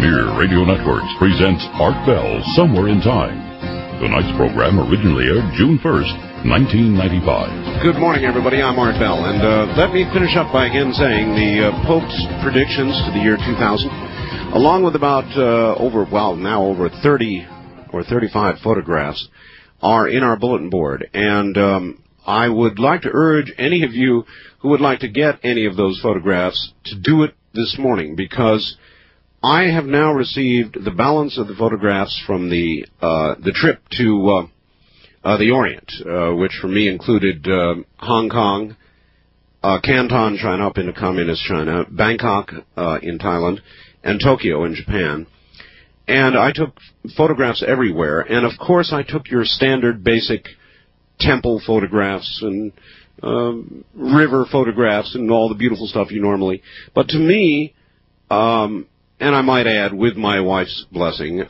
Pioneer Radio Networks presents Art Bell, Somewhere in Time. Tonight's program originally aired June 1st, 1995. Good morning, everybody. I'm Art Bell, and let me finish up by again saying the Pope's predictions to the year 2000, along with about over 30 or 35 photographs, are in our bulletin board. And I would like to urge any of you who would like to get any of those photographs to do it this morning, because I have now received the balance of the photographs from the trip to the Orient, which for me included Hong Kong, Canton, China, up into Communist China, Bangkok in Thailand, and Tokyo in Japan. And I took photographs everywhere, and of course I took your standard basic temple photographs and river photographs and all the beautiful stuff you normally. But to me, and I might add, with my wife's blessing,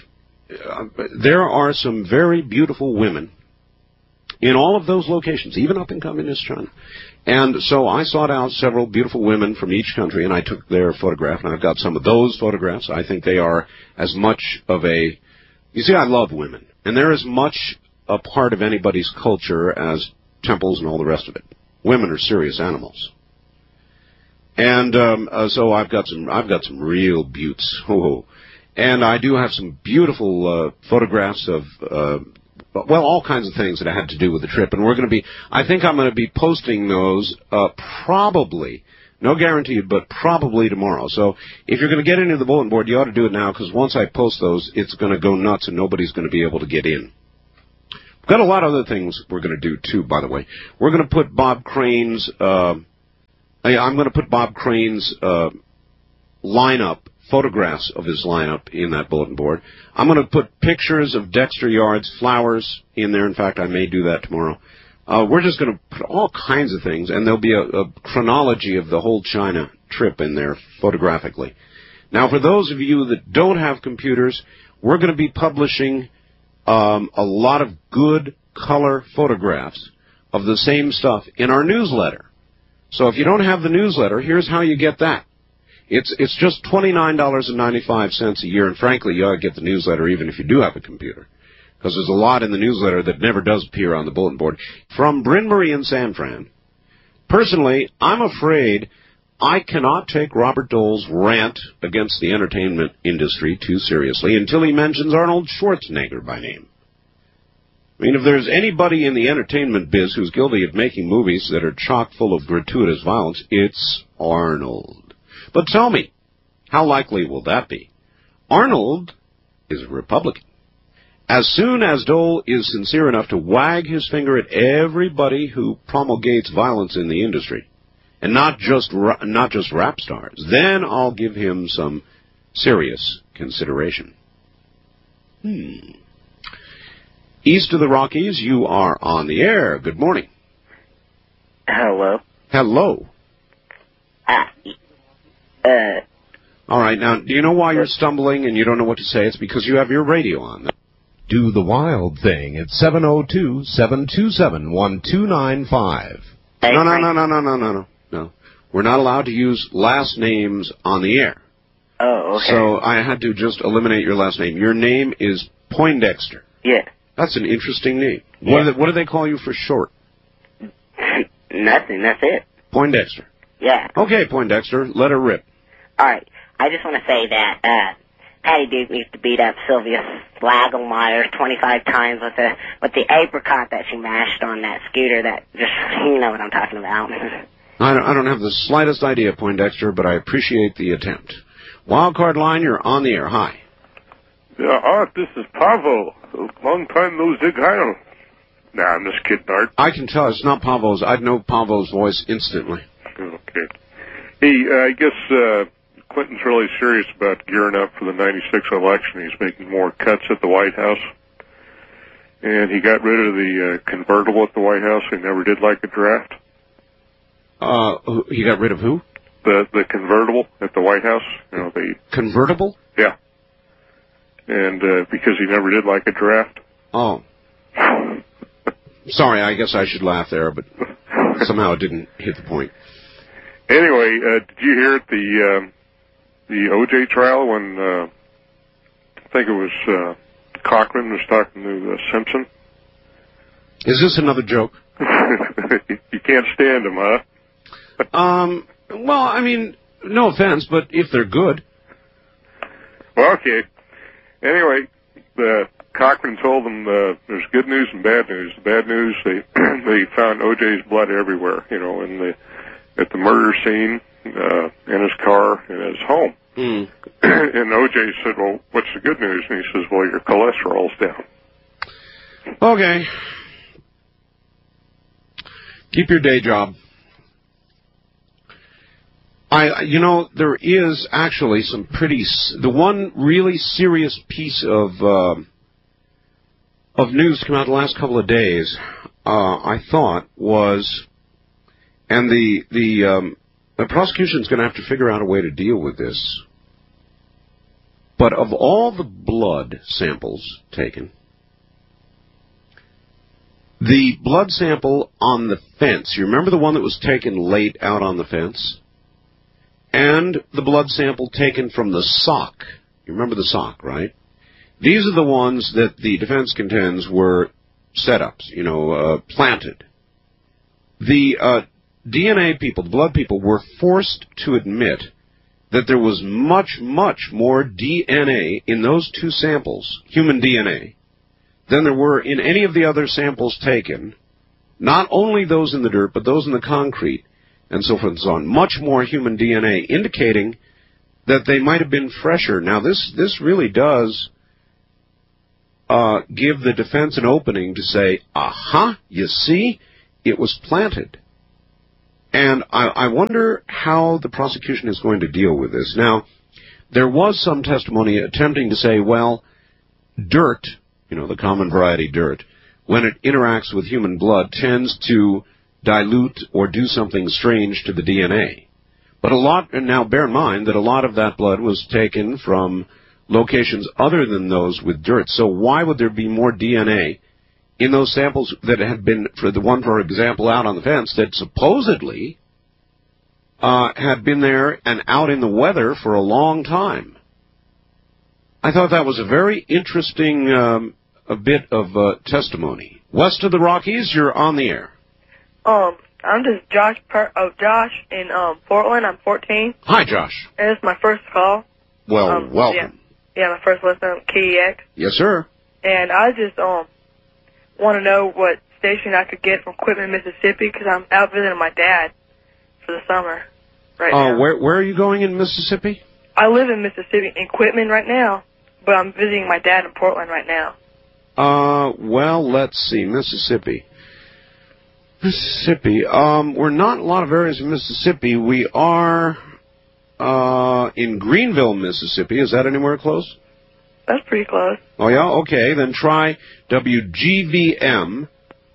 there are some very beautiful women in all of those locations, even up in Communist China. And so I sought out several beautiful women from each country, and I took their photograph, and I've got some of those photographs. I think they are as much of a... You see, I love women, and they're as much a part of anybody's culture as temples and all the rest of it. Women are serious animals. And so I've got some real beauts. Oh. And I do have some beautiful photographs of all kinds of things that had to do with the trip. And I think I'm going to be posting those probably, no guarantee, but probably tomorrow. So if you're going to get into the bulletin board, you ought to do it now, because once I post those, it's going to go nuts and nobody's going to be able to get in. We've got a lot of other things we're going to do too, by the way. We're going to put Bob Crane's I'm going to put Bob Crane's lineup, photographs of his lineup in that bulletin board. I'm going to put pictures of Dexter Yard's flowers in there. In fact, I may do that tomorrow. We're just going to put all kinds of things, and there'll be a chronology of the whole China trip in there photographically. Now, for those of you that don't have computers, we're going to be publishing a lot of good color photographs of the same stuff in our newsletter. So if you don't have the newsletter, here's how you get that. It's just $29.95 a year, and frankly, you ought to get the newsletter even if you do have a computer, because there's a lot in the newsletter that never does appear on the bulletin board. From Bryn Mawr in San Fran, personally, I'm afraid I cannot take Robert Dole's rant against the entertainment industry too seriously until he mentions Arnold Schwarzenegger by name. I mean, if there's anybody in the entertainment biz who's guilty of making movies that are chock full of gratuitous violence, it's Arnold. But tell me, how likely will that be? Arnold is a Republican. As soon as Dole is sincere enough to wag his finger at everybody who promulgates violence in the industry, and not just rap stars, then I'll give him some serious consideration. East of the Rockies, you are on the air. Good morning. Hello. Hello. All right, now, do you know why you're stumbling and you don't know what to say? It's because you have your radio on. Do the wild thing at 702-727-1295. No. We're not allowed to use last names on the air. Oh, okay. So I had to just eliminate your last name. Your name is Poindexter. Yeah. That's an interesting name. Yeah. What do they call you for short? Nothing, that's it. Poindexter. Yeah. Okay, Poindexter, let her rip. All right. I just want to say that Patty Duke used to beat up Sylvia Slagelmeyer 25 times with the apricot that she mashed on that scooter. That just, you know what I'm talking about. I don't have the slightest idea, Poindexter, but I appreciate the attempt. Wildcard line, you're on the air. Hi. Yeah, Art, this is Pavo. Long time no Zig Heil. Nah, I'm just kidding, Art. I can tell it's not Pavo's. I'd know Pavo's voice instantly. Okay. Hey, I guess Clinton's really serious about gearing up for the 96 election. He's making more cuts at the White House. And he got rid of the convertible at the White House. He never did like a draft. He got rid of who? The convertible at the White House. You know, the convertible? Yeah. And because he never did like a draft. Oh. Sorry, I guess I should laugh there, but somehow it didn't hit the point. Anyway, did you hear at the O.J. trial when I think it was Cochran was talking to Simpson? Is this another joke? You can't stand them, huh? Well, I mean, no offense, but if they're good. Well, okay. Anyway, Cochran told them there's good news and bad news. The bad news, they found O.J.'s blood everywhere, at the murder scene, in his car, in his home. Mm. And O.J. said, well, what's the good news? And he says, well, your cholesterol's down. Okay. Keep your day job. There is actually some the one really serious piece of news come out the last couple of days, I thought was, and the prosecution's going to have to figure out a way to deal with this. But of all the blood samples taken, the blood sample on the fence, you remember the one that was taken late out on the fence? And the blood sample taken from the sock. You remember the sock, right? These are the ones that the defense contends were setups, planted. The DNA people, the blood people, were forced to admit that there was much, much more DNA in those two samples, human DNA, than there were in any of the other samples taken, not only those in the dirt, but those in the concrete, and so forth and so on. Much more human DNA, indicating that they might have been fresher. Now, this really does give the defense an opening to say, aha, you see, it was planted. And I wonder how the prosecution is going to deal with this. Now, there was some testimony attempting to say, well, dirt, the common variety dirt, when it interacts with human blood, tends to dilute or do something strange to the DNA. But now bear in mind that a lot of that blood was taken from locations other than those with dirt. So why would there be more DNA in those samples that had been, for the one, for example, out on the fence, that supposedly had been there and out in the weather for a long time? I thought that was a very interesting a bit of testimony. West of the Rockies, you're on the air. I'm just Josh in Portland. I'm 14. Hi, Josh. And it's my first call. Well, welcome. Yeah, my first listen on KEX. Yes, sir. And I just want to know what station I could get from Quitman, Mississippi, because I'm out visiting my dad for the summer right now. Where are you going in Mississippi? I live in Mississippi, in Quitman right now, but I'm visiting my dad in Portland right now. Well, let's see, Mississippi. We're not in a lot of areas in Mississippi. We are in Greenville, Mississippi. Is that anywhere close? That's pretty close. Oh, yeah? Okay, then try WGVM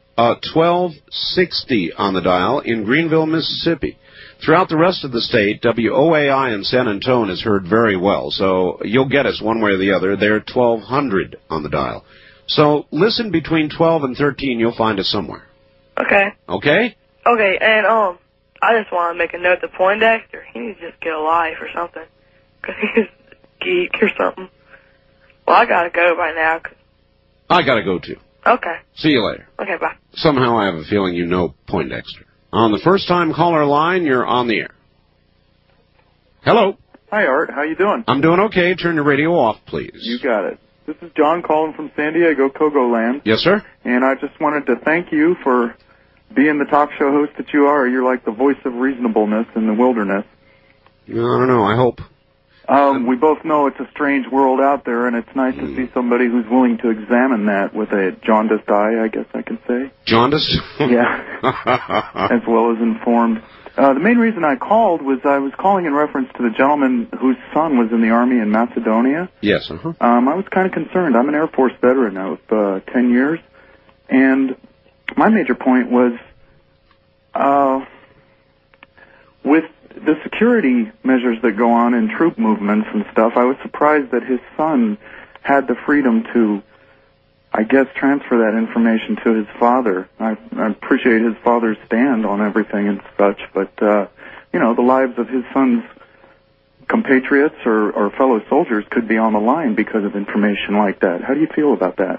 1260 on the dial in Greenville, Mississippi. Throughout the rest of the state, WOAI in San Antonio is heard very well, so you'll get us one way or the other. They're 1200 on the dial. So listen between 12 and 13, you'll find us somewhere. Okay. Okay? Okay, and I just want to make a note to Poindexter. He needs to just get a life or something, because he's a geek or something. Well, I got to go right now. I got to go, too. Okay. See you later. Okay, bye. Somehow I have a feeling you know Poindexter. On the first-time caller line, you're on the air. Hello. Hi, Art. How you doing? I'm doing okay. Turn your radio off, please. You got it. This is John calling from San Diego, Kogoland. Yes, sir. And I just wanted to thank you for being the talk show host that you are. You're like the voice of reasonableness in the wilderness. I don't know. I hope. We both know it's a strange world out there, and it's nice to see somebody who's willing to examine that with a jaundiced eye, I guess I can say. Jaundiced? Yeah. As well as informed. The main reason I called was I was calling in reference to the gentleman whose son was in the Army in Macedonia. Yes, uh-huh. I was kind of concerned. I'm an Air Force veteran now of 10 years, and my major point was with the security measures that go on in troop movements and stuff, I was surprised that his son had the freedom to, I guess, transfer that information to his father. I appreciate his father's stand on everything and such, but, the lives of his son's compatriots or fellow soldiers could be on the line because of information like that. How do you feel about that?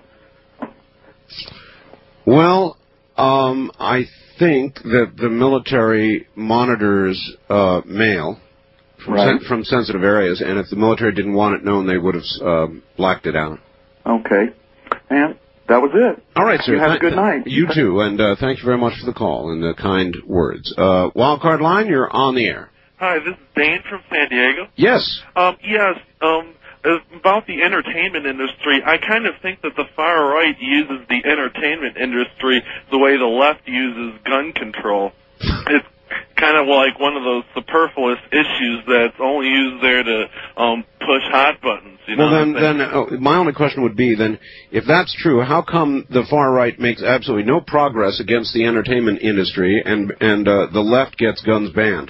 Well, I think that the military monitors mail from sensitive areas, and if the military didn't want it known, they would have blacked it out. Okay. And that was it. All right, sir. You have a good night. You too, and thank you very much for the call and the kind words. Wildcard line, you're on the air. Hi, this is Dane from San Diego. Yes. About the entertainment industry, I kind of think that the far right uses the entertainment industry the way the left uses gun control. It's kind of like one of those superfluous issues that's only used there to push hot buttons. You know then my only question would be, then, if that's true, how come the far right makes absolutely no progress against the entertainment industry and the left gets guns banned?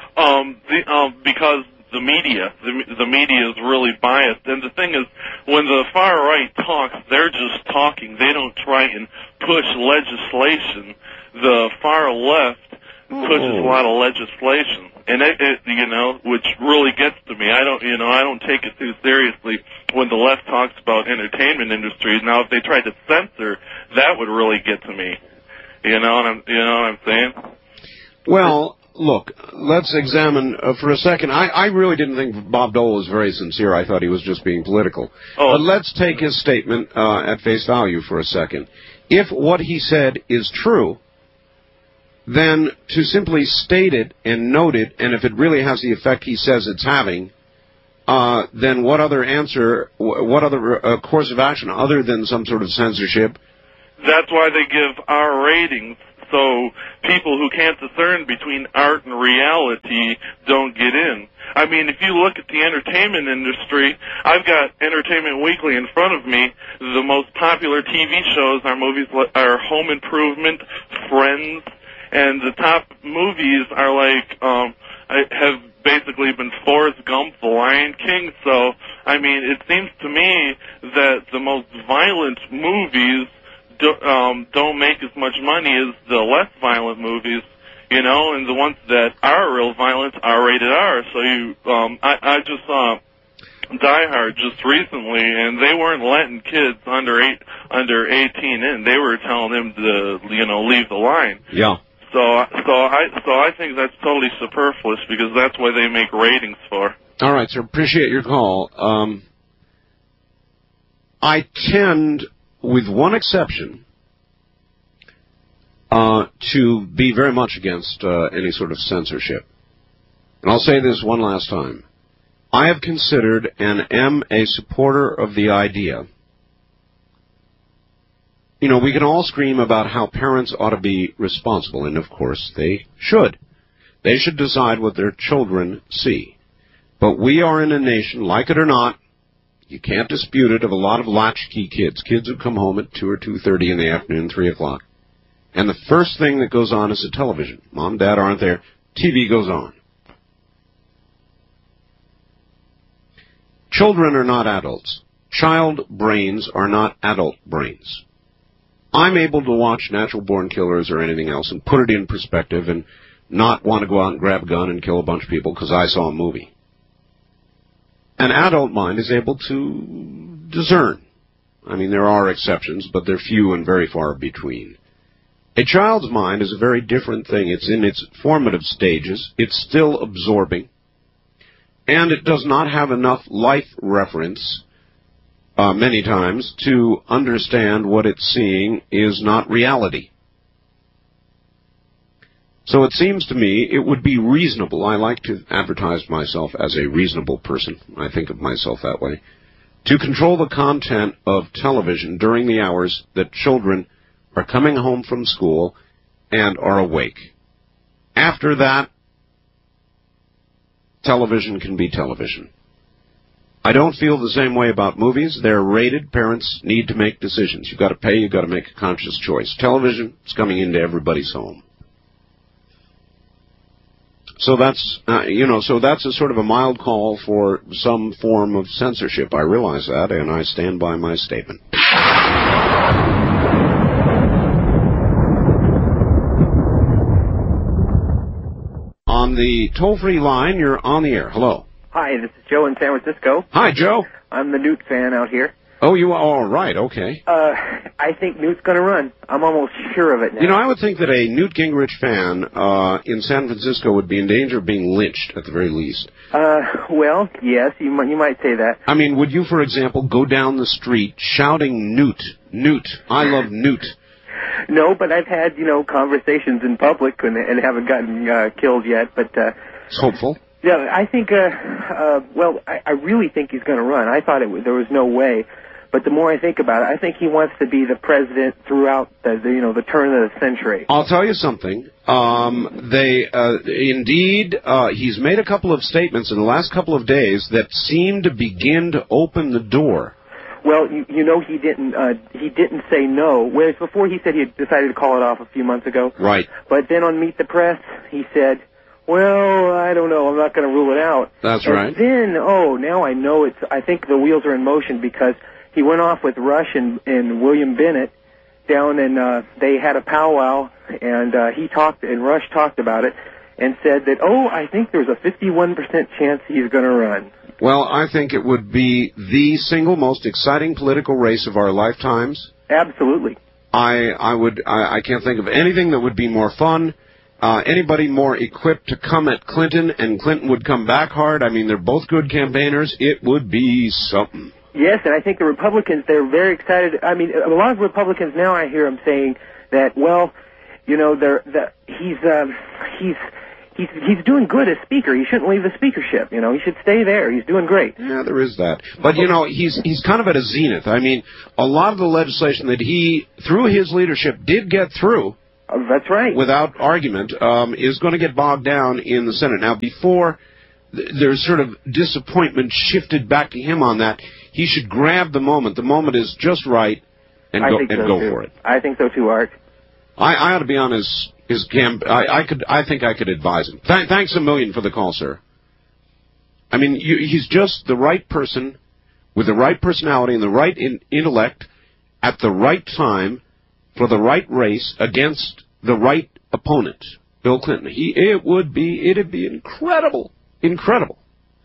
Because the media is really biased, and the thing is, when the far right talks, they're just talking. They don't try and push legislation. The far left pushes a lot of legislation, and which really gets to me. I don't take it too seriously when the left talks about entertainment industries. Now, if they tried to censor, that would really get to me. You know what I'm saying? Well, look, let's examine for a second. I really didn't think Bob Dole was very sincere. I thought he was just being political. But let's take his statement at face value for a second. If what he said is true, then to simply state it and note it, and if it really has the effect he says it's having, then what other course of action other than some sort of censorship? That's why they give R ratings, so people who can't discern between art and reality don't get in. I mean, if you look at the entertainment industry, I've got Entertainment Weekly in front of me. The most popular TV shows are Home Improvement, Friends, and the top movies are have basically been Forrest Gump, The Lion King. So, I mean, it seems to me that the most violent movies don't make as much money as the less violent movies, and the ones that are real violent are rated R. So I just saw Die Hard just recently, and they weren't letting kids under 18 in. They were telling them to leave the line. Yeah. So I think that's totally superfluous because that's why they make ratings for. All right, sir. Appreciate your call. I tend, with one exception, to be very much against any sort of censorship. And I'll say this one last time. I have considered and am a supporter of the idea. We can all scream about how parents ought to be responsible, and of course they should. They should decide what their children see. But we are in a nation, like it or not, you can't dispute it, of a lot of latchkey kids who come home at 2 or 2:30 in the afternoon, 3 o'clock. And the first thing that goes on is the television. Mom, Dad aren't there. TV goes on. Children are not adults. Child brains are not adult brains. I'm able to watch Natural Born Killers or anything else and put it in perspective and not want to go out and grab a gun and kill a bunch of people because I saw a movie. An adult mind is able to discern. I mean, there are exceptions, but they're few and very far between. A child's mind is a very different thing. It's in its formative stages. It's still absorbing. And it does not have enough life reference, many times, to understand what it's seeing is not reality. So it seems to me it would be reasonable, I like to advertise myself as a reasonable person, I think of myself that way, to control the content of television during the hours that children are coming home from school and are awake. After that, television can be television. I don't feel the same way about movies. They're rated. Parents need to make decisions. You've got to pay. You've got to make a conscious choice. Television is coming into everybody's home. So that's, so that's a sort of a mild call for some form of censorship. I realize that, and I stand by my statement. On the toll-free line, you're on the air. Hello. Hi, this is Joe in San Francisco. Hi, Joe. I'm the Newt fan out here. Oh, you are? All right, okay. I think Newt's going to run. I'm almost sure of it now. You know, I would think that a Newt Gingrich fan in San Francisco would be in danger of being lynched at the very least. Well, yes, you might say that. I mean, would you, for example, go down the street shouting, Newt, Newt, I love Newt? No, but I've had, conversations in public and haven't gotten killed yet, but... It's hopeful. Yeah, I think, I really think he's going to run. I thought there was no way. But the more I think about it, I think he wants to be the president throughout the turn of the century. I'll tell you something. He's made a couple of statements in the last couple of days that seem to begin to open the door. Well, he didn't say no, whereas before he said he had decided to call it off a few months ago. Right. But then on Meet the Press, he said, well, I don't know, I'm not going to rule it out. That's right. Then, now I know I think the wheels are in motion because he went off with Rush and William Bennett down and they had a powwow and Rush talked about it and said that, I think there's a 51% chance he's going to run. Well, I think it would be the single most exciting political race of our lifetimes. Absolutely. I can't think of anything that would be more fun. Anybody more equipped to come at Clinton, and Clinton would come back hard. I mean, they're both good campaigners. It would be something. Yes, and I think the Republicans, they're very excited. I mean, a lot of Republicans now I hear them saying that, he's doing good as Speaker. He shouldn't leave the speakership. He should stay there. He's doing great. Yeah, there is that. But, he's kind of at a zenith. I mean, a lot of the legislation that he, through his leadership, did get through. That's right. Without argument, is going to get bogged down in the Senate. Now, before there's sort of disappointment shifted back to him on that, he should grab the moment. The moment is just right, and go for it. I think so too, Art. I ought to be on his camp. I think I could advise him. Thanks a million for the call, sir. I mean, he's just the right person with the right personality and the right intellect at the right time for the right race against the right opponent, Bill Clinton. It'd be incredible. Incredible.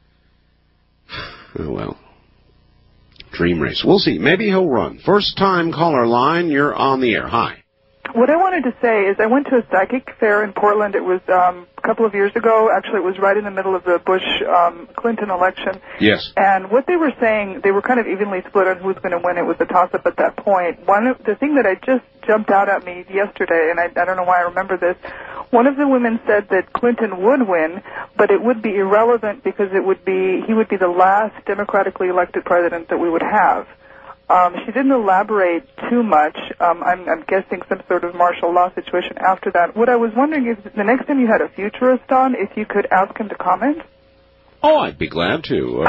Oh, well. Dream race. We'll see. Maybe he'll run. First time caller line, you're on the air. Hi. What I wanted to say is I went to a psychic fair in Portland. It was a couple of years ago. Actually, it was right in the middle of the Bush-Clinton election. Yes. And what they were saying, they were kind of evenly split on who's going to win. It was a toss-up at that point. The thing that just jumped out at me yesterday, and I don't know why I remember this, one of the women said that Clinton would win, but it would be irrelevant because he would be the last democratically elected president that we would have. She didn't elaborate too much. I'm guessing some sort of martial law situation after that. What I was wondering is, the next time you had a futurist on, if you could ask him to comment? Oh, I'd be glad to.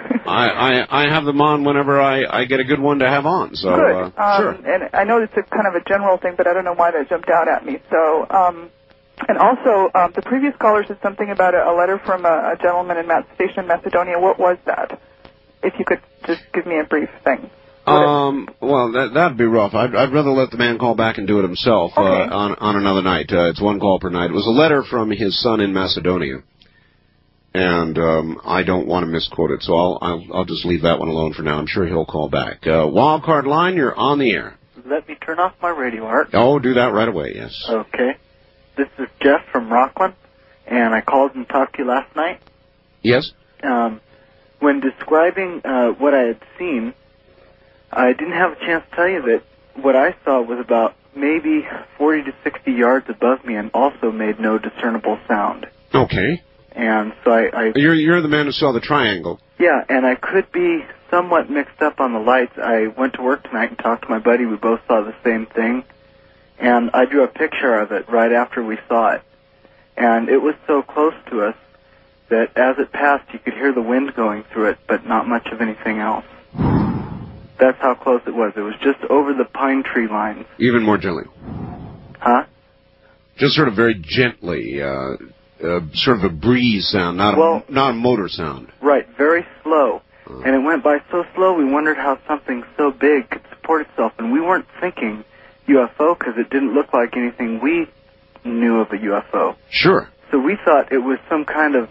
I have them on whenever I get a good one to have on. So good. Sure. And I know it's a kind of a general thing, but I don't know why that jumped out at me. So, and also, the previous caller said something about a letter from a gentleman stationed in Macedonia. What was that? If you could just give me a brief thing. Well, that'd be rough. I'd rather let the man call back and do it himself on another night. It's one call per night. It was a letter from his son in Macedonia, and I don't want to misquote it, so I'll just leave that one alone for now. I'm sure he'll call back. Wildcard line, you're on the air. Let me turn off my radio, Art. Oh, do that right away. Yes. Okay. This is Jeff from Rockland, and I called and talked to you last night. Yes. When describing what I had seen, I didn't have a chance to tell you that what I saw was about maybe 40 to 60 yards above me and also made no discernible sound. Okay. And so You're the man who saw the triangle. Yeah, and I could be somewhat mixed up on the lights. I went to work tonight and talked to my buddy. We both saw the same thing. And I drew a picture of it right after we saw it. And it was so close to us that as it passed, you could hear the wind going through it, but not much of anything else. That's how close it was. It was just over the pine tree lines. Even more gently. Huh? Just sort of very gently, sort of a breeze sound, not a motor sound. Right, very slow. And it went by so slow, we wondered how something so big could support itself. And we weren't thinking UFO because it didn't look like anything we knew of a UFO. Sure. So we thought it was some kind of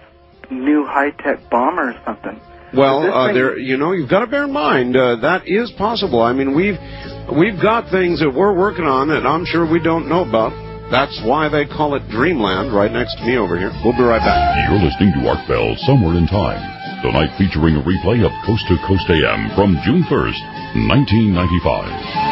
new high-tech bomber or something. Well, you've got to bear in mind that is possible. I mean, we've got things that we're working on that I'm sure we don't know about. That's why they call it Dreamland right next to me over here. We'll be right back. You're listening to Art Bell Somewhere in Time, tonight featuring a replay of Coast to Coast AM from June 1st, 1995.